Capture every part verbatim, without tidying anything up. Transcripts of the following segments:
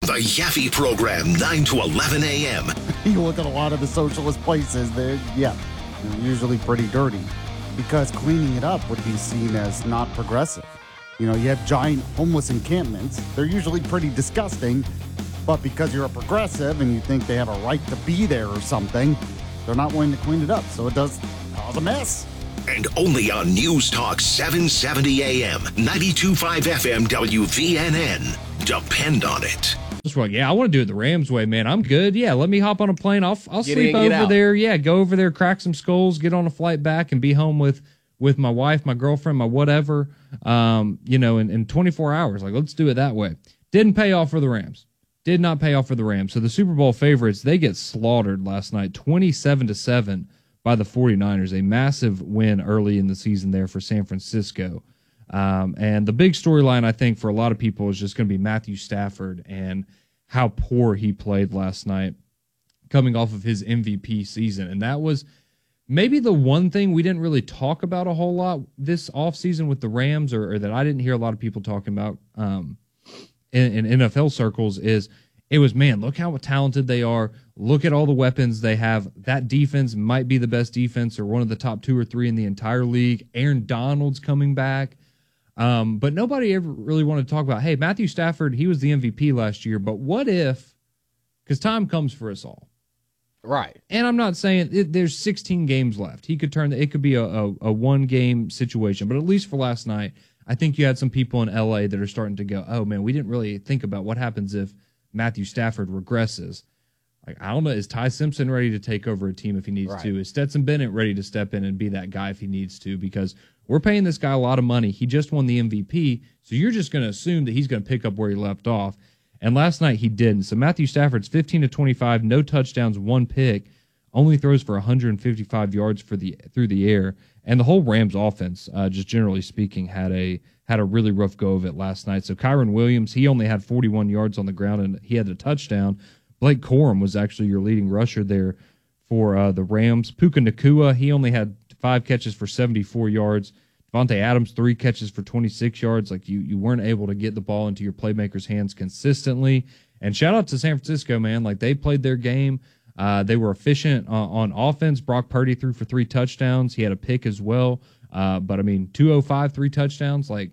The Yaffe Program, nine to eleven a.m. You look at a lot of the socialist places, they're, yeah, they're usually pretty dirty because cleaning it up would be seen as not progressive. You know, you have giant homeless encampments. They're usually pretty disgusting, but because you're a progressive and you think they have a right to be there or something, they're not willing to clean it up. So it does cause a mess. And only on News Talk seven seventy a.m., ninety-two point five F M W V N N. Depend on it. Just like, yeah, I want to do it the Rams way, man. I'm good. Yeah, let me hop on a plane. I'll I'll Get sleep in, get over out. there. Yeah, go over there, crack some skulls, get on a flight back, and be home with with my wife, my girlfriend, my whatever. Um, you know, in, in twenty-four hours. Like, let's do it that way. Didn't pay off for the Rams. Did not pay off for the Rams. So the Super Bowl favorites, they get slaughtered last night, twenty-seven to seven by the 49ers. A massive win early in the season there for San Francisco. Um, and the big storyline, I think, for a lot of people is just going to be Matthew Stafford and how poor he played last night coming off of his M V P season. And that was maybe the one thing we didn't really talk about a whole lot this offseason with the Rams, or, or that I didn't hear a lot of people talking about um, in, in N F L circles is it was, man, look how talented they are. Look at all the weapons they have. That defense might be the best defense or one of the top two or three in the entire league. Aaron Donald's coming back. Um, but nobody ever really wanted to talk about, hey, Matthew Stafford, he was the M V P last year, but what if, because time comes for us all. Right. And I'm not saying it, there's sixteen games left. He could turn, it could be a, a, a one-game situation, but at least for last night, I think you had some people in L A that are starting to go, oh, man, we didn't really think about what happens if Matthew Stafford regresses. Like, I don't know, is Ty Simpson ready to take over a team if he needs Right. to? Is Stetson Bennett ready to step in and be that guy if he needs to? Because we're paying this guy a lot of money. He just won the M V P, so you're just going to assume that he's going to pick up where he left off. And last night he didn't. So Matthew Stafford's fifteen to twenty-five, no touchdowns, one pick, only throws for one hundred fifty-five yards for the through the air. And the whole Rams offense, uh, just generally speaking, had a had a really rough go of it last night. So Kyron Williams, he only had forty-one yards on the ground, and he had a touchdown. Blake Corum was actually your leading rusher there for uh, the Rams. Puka Nacua, he only had five catches for seventy-four yards. Devontae Adams, three catches for twenty-six yards. Like, you you weren't able to get the ball into your playmakers' hands consistently. And shout out to San Francisco, man. Like, they played their game. Uh, they were efficient uh, on offense. Brock Purdy threw for three touchdowns. He had a pick as well. Uh, but, I mean, two oh five, three touchdowns. Like,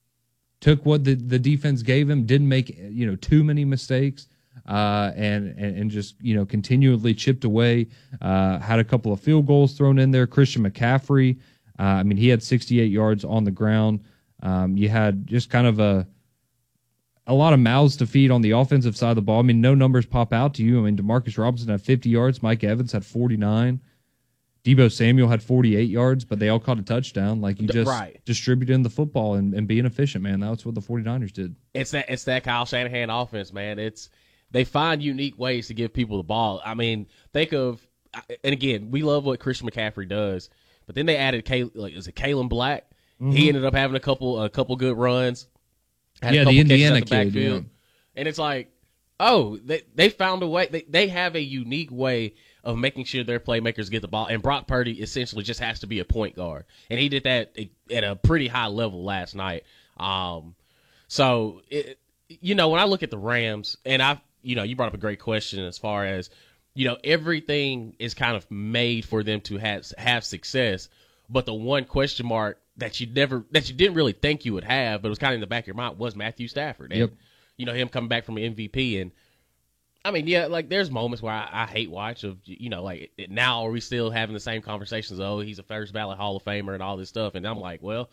took what the, the defense gave him, didn't make, you know, too many mistakes. Uh, and, and and just, you know, continually chipped away. Uh, had a couple of field goals thrown in there. Christian McCaffrey, uh, I mean, he had sixty-eight yards on the ground. Um, you had just kind of a a lot of mouths to feed on the offensive side of the ball. I mean, no numbers pop out to you. I mean, Demarcus Robinson had fifty yards. Mike Evans had forty-nine. Deebo Samuel had forty-eight yards, but they all caught a touchdown. Like, you just Right. distributing the football and, and being efficient, man. That's what the 49ers did. It's that it's that Kyle Shanahan offense, man. It's they find unique ways to give people the ball. I mean, think of, and again, we love what Christian McCaffrey does, but then they added Kay, like is it Kalen Black? Mm-hmm. He ended up having a couple a couple good runs. Had Yeah, a couple the catches Indiana out the kid, backfield. yeah. And it's like, oh, they they found a way. They they have a unique way of making sure their playmakers get the ball. And Brock Purdy essentially just has to be a point guard, and he did that at a pretty high level last night. Um, so it, you know, when I look at the Rams, and I, you know, you brought up a great question as far as, you know, everything is kind of made for them to have have success, but the one question mark that you never that you didn't really think you would have, but it was kind of in the back of your mind, was Matthew Stafford. And, Yep. you know, him coming back from an M V P. And I mean, yeah, like there's moments where I, I hate watch of, you know, like now are we still having the same conversations? Oh, he's a first ballot Hall of Famer and all this stuff. And I'm like, well,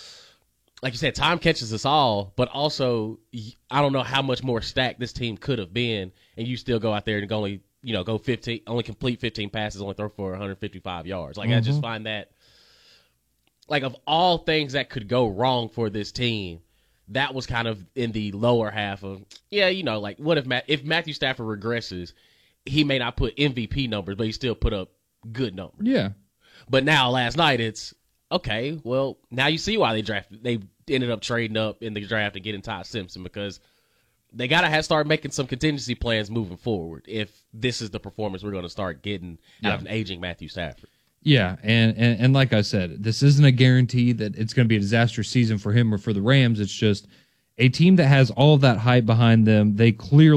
like you said, time catches us all, but also I don't know how much more stacked this team could have been, and you still go out there and only, you know, go fifteen, only complete fifteen passes, only throw for one hundred fifty-five yards. Like, mm-hmm. I just find that, like, of all things that could go wrong for this team, that was kind of in the lower half of, yeah, you know, like, what if Matt, if Matthew Stafford regresses, he may not put M V P numbers, but he still put up good numbers. Yeah. But now last night it's, okay, well, now you see why they drafted. They ended up trading up in the draft and getting Ty Simpson, because they got to have start making some contingency plans moving forward if this is the performance we're going to start getting Yeah. out of an aging Matthew Stafford. Yeah, and, and, and like I said, this isn't a guarantee that it's going to be a disastrous season for him or for the Rams. It's just a team that has all of that hype behind them. They clearly